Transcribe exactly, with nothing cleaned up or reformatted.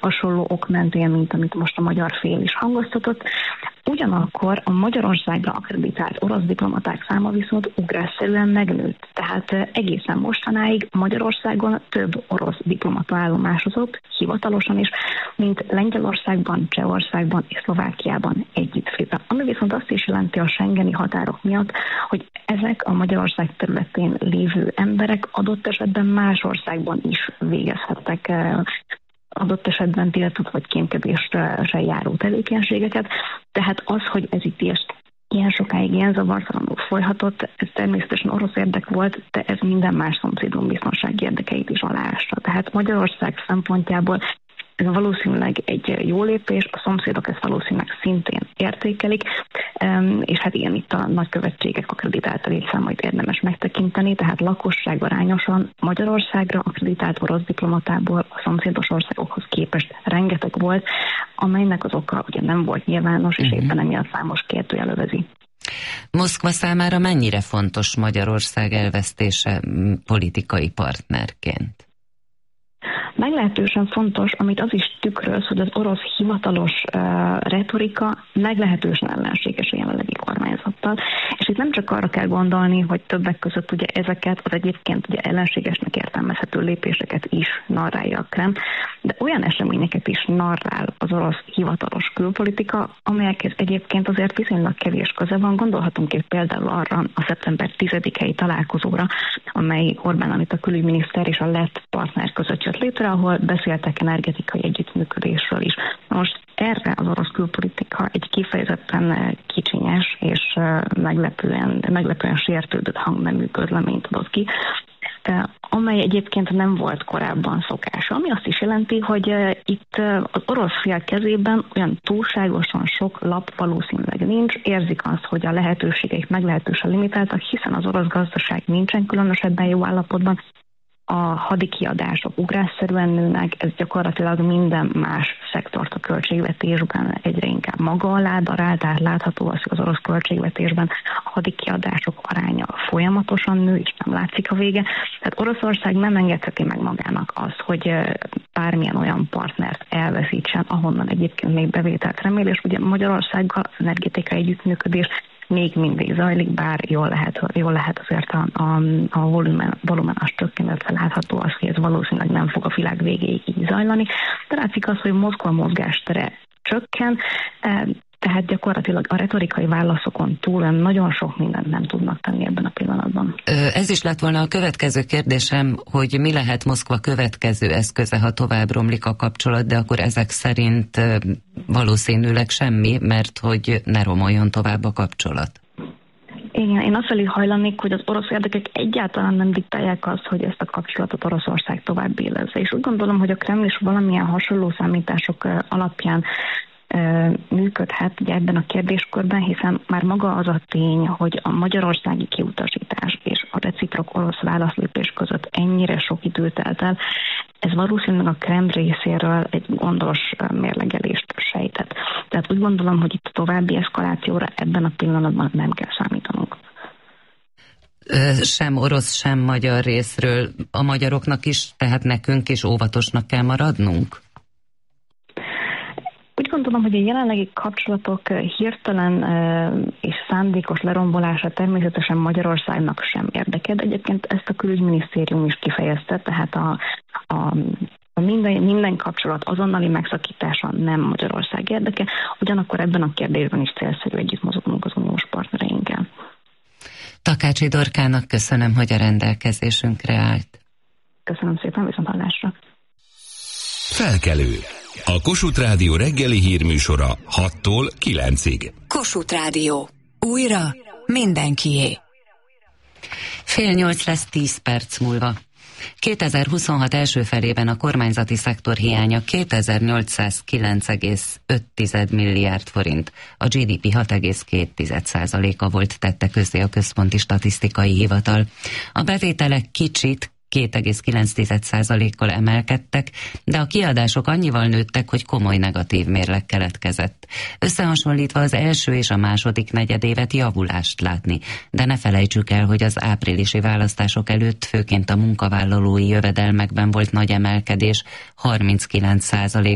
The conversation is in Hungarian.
hasonló ok mentén, mint amit most a magyar fél is hangoztatott. Ugyanakkor a Magyarországra akkreditált orosz diplomaták száma viszont ugrásszerűen megnőtt. Tehát egészen mostanáig Magyarországon több orosz diplomata állomásozott, hivatalosan is, mint Lengyelországban, Csehországban és Szlovákiában együttvéve. Ami viszont azt is jelenti a schengeni határok miatt, hogy ezek a Magyarország területén lévő emberek adott esetben más országban is végezhettek adott esetben tiltott vagy kémkedésre járó tevékenységeket. Tehát az, hogy ez itt ilyen sokáig ilyen zavartalanul folyhatott, ez természetesen orosz érdek volt, de ez minden más szomszédunk biztonsági érdekeit is aláásta. Tehát Magyarország szempontjából ez valószínűleg egy jó lépés, a szomszédok ezt valószínűleg szintén értékelik, és hát igen, itt a nagykövetségek akkreditált létszámait érdemes megtekinteni, tehát lakosság arányosan Magyarországra akkreditált orosz diplomatából a szomszédos országokhoz képest rengeteg volt, amelynek az oka ugye nem volt nyilvános, és éppen emiatt számos kérdőjel övezi. Moszkva számára mennyire fontos Magyarország elvesztése politikai partnerként? Meglehetősen fontos, amit az is tükröz, hogy az orosz hivatalos uh, retorika meglehetősen ellenséges a jelenlegi kormányzattal. És itt nem csak arra kell gondolni, hogy többek között ugye ezeket az egyébként ugye ellenségesnek értelmezhető lépéseket is narrálja a Kreml, de olyan eseményeket is narrál az orosz hivatalos külpolitika, amelyekhez egyébként azért viszonylag kevés köze van. Gondolhatunk itt például arra a szeptember tizedikei találkozóra, amely Orbán Anita külügyminiszter és a lett partner között jött létre, ahol beszéltek energetikai együttműködésről is. Most erre az orosz külpolitika egy kifejezetten kicsinyes és meglepően, meglepően sértődött hangnemű közleményt adott ki, amely egyébként nem volt korábban szokása. Ami azt is jelenti, hogy itt az orosz fél kezében olyan túlságosan sok lap valószínűleg nincs, érzik azt, hogy a lehetőségeik meglehetősen limitáltak, hiszen az orosz gazdaság nincsen különösebben jó állapotban, a hadikiadások ugrásszerűen nőnek, ez gyakorlatilag minden más szektort a költségvetésben egyre inkább maga alá darál, tehát látható az, hogy az orosz költségvetésben a hadikiadások aránya folyamatosan nő, és nem látszik a vége. Tehát Oroszország nem engedheti meg magának azt, hogy bármilyen olyan partnert elveszítsen, ahonnan egyébként még bevételt remél, és ugye Magyarországgal az energetikai együttműködés még mindig zajlik, bár jól lehet, jól lehet azért a, a, a volumen, volumenas csökkenettel látható az, hogy ez valószínűleg nem fog a világ végéig így zajlani. De látszik az, hogy Moszkva mozgástere csökken, tehát gyakorlatilag a retorikai válaszokon túl nagyon sok mindent nem tudnak tenni ebben a pillanatban. Ez is lett volna a következő kérdésem, hogy mi lehet Moszkva következő eszköze, ha tovább romlik a kapcsolat, de akkor ezek szerint valószínűleg semmi, mert hogy ne romoljon tovább a kapcsolat. Igen, én azt felé hajlanék, hogy az orosz érdekek egyáltalán nem diktálják azt, hogy ezt a kapcsolatot Oroszország tovább élezze. És úgy gondolom, hogy a Kreml is valamilyen hasonló számítások alapján működhet ugye ebben a kérdéskörben, hiszen már maga az a tény, hogy a magyarországi kiutasítás és a reciprok orosz válaszlépés között ennyire sok időt telt el, ez valószínűleg a Kreml részéről egy gondos mérlegelést sejtett. Tehát úgy gondolom, hogy itt a további eszkalációra ebben a pillanatban nem kell számítanunk. Sem orosz, sem magyar részről a magyaroknak is, tehát nekünk is óvatosnak kell maradnunk? Úgy gondolom, hogy a jelenlegi kapcsolatok hirtelen és szándékos lerombolása természetesen Magyarországnak sem érdekel. Egyébként ezt a külügyminisztérium is kifejezte, tehát a, a, a minden, minden kapcsolat azonnali megszakítása nem Magyarország érdeke, ugyanakkor ebben a kérdésben is célszerű együtt mozognunk az uniós partnereinkkel. Takácsi Dorkának köszönöm, hogy a rendelkezésünkre állt. Köszönöm szépen, viszonthallásra. Felkelő. A Kossuth Rádió reggeli hírműsora hattól kilencig. Kossuth Rádió. Újra mindenkié. Fél nyolc lesz tíz perc múlva. kétezer-huszonhat első felében a kormányzati szektor hiánya kétezer-nyolcszázkilenc egész öt milliárd forint. A gé dé pé hat egész két százaléka volt, tette közzé a Központi Statisztikai Hivatal. A bevételek kicsit két egész kilenc százalékkal emelkedtek, de a kiadások annyival nőttek, hogy komoly negatív mérleg keletkezett. Összehasonlítva az első és a második negyedévet javulást látni, de ne felejtsük el, hogy az áprilisi választások előtt főként a munkavállalói jövedelmekben volt nagy emelkedés, harminckilenc százalék